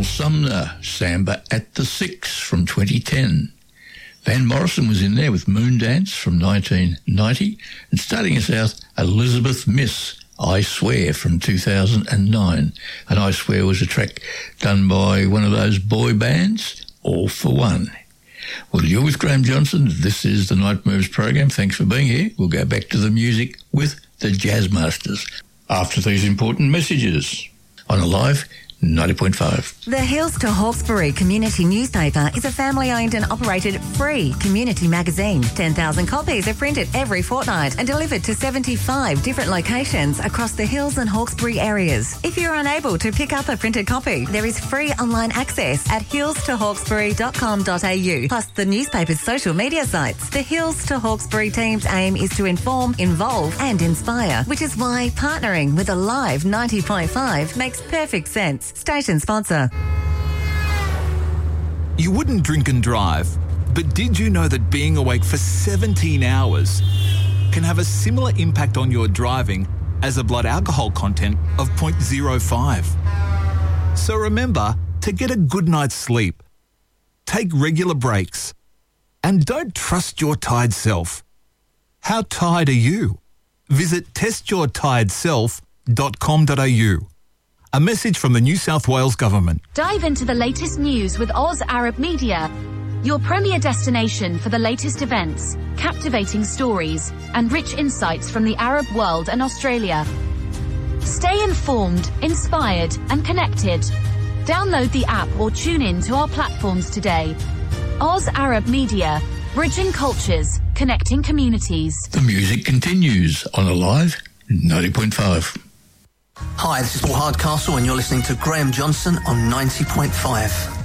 Neil Sumner, Samba at the Six from 2010. Van Morrison was in there with Moondance from 1990. And starting us out, Elizabeth Miss, I Swear from 2009. And I Swear was a track done by one of those boy bands, All for One. Well, you're with Graham Johnson. This is the Night Moves program. Thanks for being here. We'll go back to the music with the Jazz Masters after these important messages on Alive 90.5. The Hills to Hawkesbury Community Newspaper is a family-owned and operated free community magazine. 10,000 copies are printed every fortnight and delivered to 75 different locations across the Hills and Hawkesbury areas. If you're unable to pick up a printed copy, there is free online access at hillstohawkesbury.com.au, plus the newspaper's social media sites. The Hills to Hawkesbury team's aim is to inform, involve and inspire, which is why partnering with Alive 90.5 makes perfect sense. Station sponsor. You wouldn't drink and drive, but did you know that being awake for 17 hours can have a similar impact on your driving as a blood alcohol content of 0.05? So remember to get a good night's sleep, take regular breaks, and don't trust your tired self. How tired are you? Visit testyourtiredself.com.au. A message from the New South Wales Government. Dive into the latest news with Oz Arab Media, your premier destination for the latest events, captivating stories, and rich insights from the Arab world and Australia. Stay informed, inspired, and connected. Download the app or tune in to our platforms today. Oz Arab Media, bridging cultures, connecting communities. The music continues on Alive 90.5. Hi, this is Paul Hardcastle and you're listening to Graham Johnson on 90.5.